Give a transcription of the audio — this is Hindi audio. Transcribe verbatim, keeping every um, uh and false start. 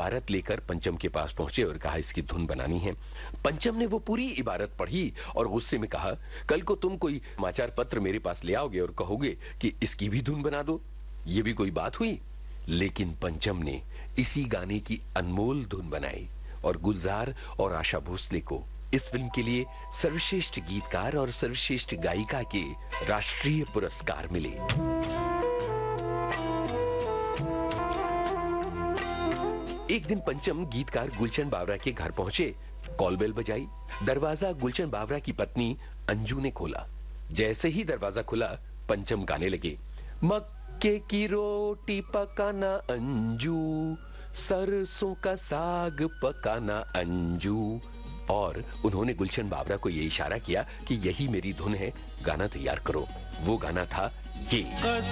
इबारत लेकर पंचम के पास पहुंचे और कहा इसकी धुन बनानी है। पंचम ने वो पूरी इबारत पढ़ी और गुस्से में कहा, कल को तुम कोई समाचार पत्र मेरे पास ले आओगे और कहोगे कि इसकी भी धुन बना दो, ये भी कोई बात हुई? लेकिन पंचम ने इसी गाने की अनमोल धुन बनाई और गुलजार और आशा भोसले को इस फिल्म के लिए सर्वश्रेष्ठ गीतकार और सर्वश्रेष्ठ गायिका के राष्ट्रीय पुरस्कार मिले। एक दिन पंचम गीतकार गुलशन बावरा के घर पहुंचे। कॉल बेल बजाई। दरवाजा गुलशन बावरा की पत्नी अंजू ने खोला। जैसे ही दरवाजा खुला, पंचम गाने लगे, मक्के की रोटी पकाना अंजू, सरसों का साग पकाना अंजू। और उन्होंने गुलशन बावरा को यह इशारा किया कि यही मेरी धुन है, गाना तैयार करो। वो गाना था ये।